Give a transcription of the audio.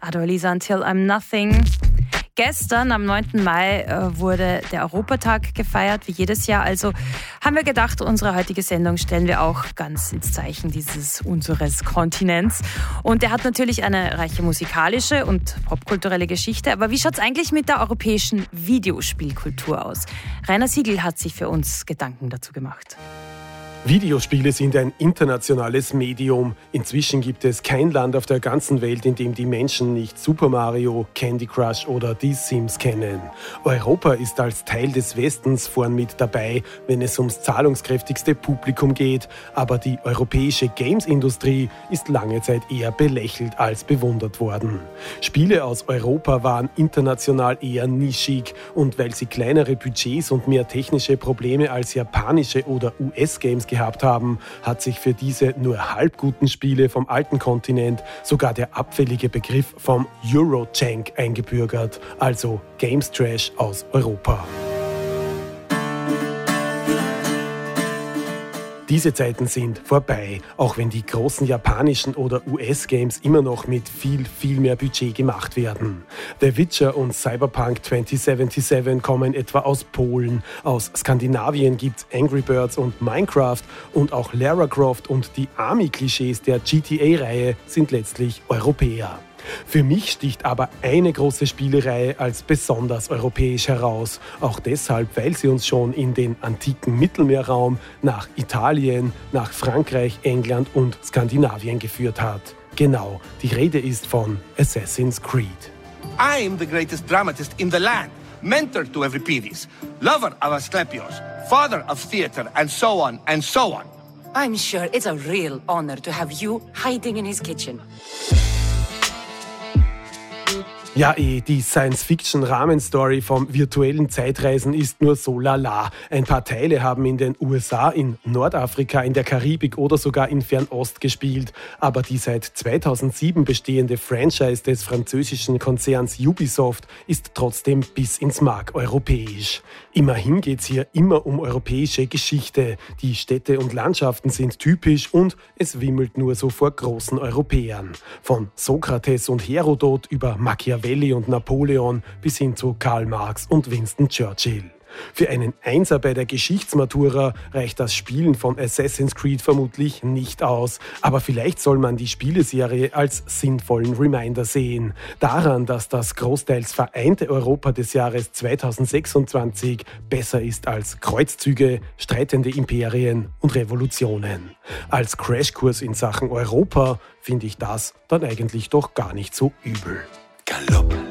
Adolisa Until I'm Nothing. Gestern, am 9. Mai, wurde der Europatag gefeiert, wie jedes Jahr. Also haben wir gedacht, unsere heutige Sendung stellen wir auch ganz ins Zeichen unseres Kontinents. Und der hat natürlich eine reiche musikalische und popkulturelle Geschichte. Aber wie schaut es eigentlich mit der europäischen Videospielkultur aus? Rainer Siegel hat sich für uns Gedanken dazu gemacht. Videospiele sind ein internationales Medium. Inzwischen gibt es kein Land auf der ganzen Welt, in dem die Menschen nicht Super Mario, Candy Crush oder die Sims kennen. Europa ist als Teil des Westens vorn mit dabei, wenn es ums zahlungskräftigste Publikum geht. Aber die europäische Games-Industrie ist lange Zeit eher belächelt als bewundert worden. Spiele aus Europa waren international eher nischig und weil sie kleinere Budgets und mehr technische Probleme als japanische oder US-Games gehabt haben, hat sich für diese nur halbguten Spiele vom alten Kontinent sogar der abfällige Begriff vom Eurojank eingebürgert, also Games Trash aus Europa. Diese Zeiten sind vorbei, auch wenn die großen japanischen oder US-Games immer noch mit viel mehr Budget gemacht werden. The Witcher und Cyberpunk 2077 kommen etwa aus Polen. Aus Skandinavien gibt's Angry Birds und Minecraft und auch Lara Croft und die Army-Klischees der GTA-Reihe sind letztlich Europäer. Für mich sticht aber eine große Spielereihe als besonders europäisch heraus. Auch deshalb, weil sie uns schon in den antiken Mittelmeerraum, nach Italien, nach Frankreich, England und Skandinavien geführt hat. Genau, die Rede ist von Assassin's Creed. I'm the greatest dramatist in the land, mentor to Euripides, lover of Asclepius, father of theater, and so on and so on. I'm sure it's a real honor to have you hiding in his kitchen. Ja, die Science-Fiction-Rahmenstory vom virtuellen Zeitreisen ist nur so lala. Ein paar Teile haben in den USA, in Nordafrika, in der Karibik oder sogar in Fernost gespielt. Aber die seit 2007 bestehende Franchise des französischen Konzerns Ubisoft ist trotzdem bis ins Mark europäisch. Immerhin geht's hier immer um europäische Geschichte. Die Städte und Landschaften sind typisch und es wimmelt nur so vor großen Europäern. Von Sokrates und Herodot über Machiavelli und Napoleon bis hin zu Karl Marx und Winston Churchill. Für einen Einser bei der Geschichtsmatura reicht das Spielen von Assassin's Creed vermutlich nicht aus. Aber vielleicht soll man die Spieleserie als sinnvollen Reminder sehen. Daran, dass das großteils vereinte Europa des Jahres 2026 besser ist als Kreuzzüge, streitende Imperien und Revolutionen. Als Crashkurs in Sachen Europa finde ich das dann eigentlich doch gar nicht so übel. Galopp.